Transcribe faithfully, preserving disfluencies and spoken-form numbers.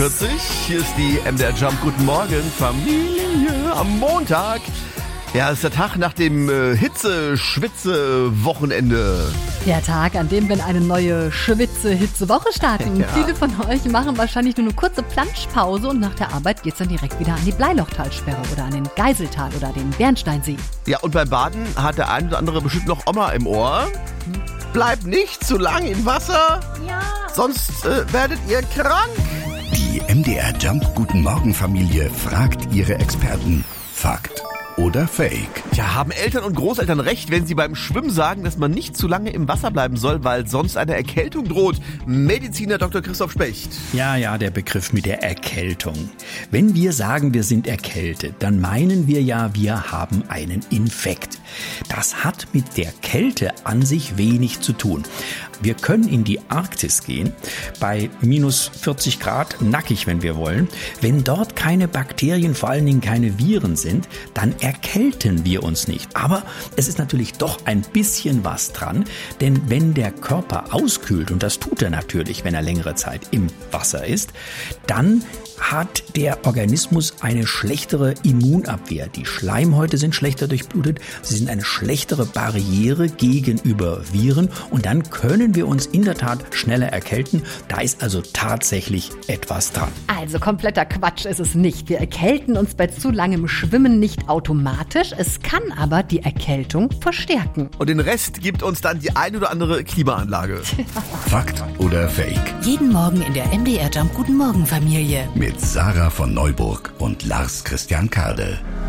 vierzig, hier ist die M D R Jump. Guten Morgen, Familie, am Montag. Ja, es ist der Tag nach dem äh, Hitze-Schwitze-Wochenende. Der Tag, an dem wir eine neue Schwitze-Hitze-Woche starten. Ja. Viele von euch machen wahrscheinlich nur eine kurze Planschpause und nach der Arbeit geht's dann direkt wieder an die Bleilochtalsperre oder an den Geiseltal oder den Bernsteinsee. Ja, und beim Baden hat der ein oder andere bestimmt noch Oma im Ohr. Bleibt nicht zu lang im Wasser, Ja. sonst äh, werdet ihr krank. Die M D R Jump Guten Morgen Familie fragt ihre Experten. Fakt oder Fake? Ja, haben Eltern und Großeltern recht, wenn sie beim Schwimmen sagen, dass man nicht zu lange im Wasser bleiben soll, weil sonst eine Erkältung droht? Mediziner Doktor Christoph Specht. Ja, ja, der Begriff mit der Erkältung. Wenn wir sagen, wir sind erkältet, dann meinen wir ja, wir haben einen Infekt. Das hat mit der Kälte an sich wenig zu tun. Wir können in die Arktis gehen, bei minus vierzig Grad, nackig, wenn wir wollen. Wenn dort keine Bakterien, vor allen Dingen keine Viren sind, dann erkälten wir uns nicht. Aber es ist natürlich doch ein bisschen was dran, denn wenn der Körper auskühlt, und das tut er natürlich, wenn er längere Zeit im Wasser ist, dann hat der Organismus eine schlechtere Immunabwehr. Die Schleimhäute sind schlechter durchblutet, sie sind eine schlechtere Barriere gegenüber Viren und dann können wir uns in der Tat schneller erkälten. Da ist also tatsächlich etwas dran. Also kompletter Quatsch ist es nicht. Wir erkälten uns bei zu langem Schwimmen nicht automatisch. Es kann aber die Erkältung verstärken. Und den Rest gibt uns dann die ein oder andere Klimaanlage. Fakt oder Fake? Jeden Morgen in der M D R Jump Guten Morgen Familie. Mit Sarah von Neuburg und Lars Christian Kade.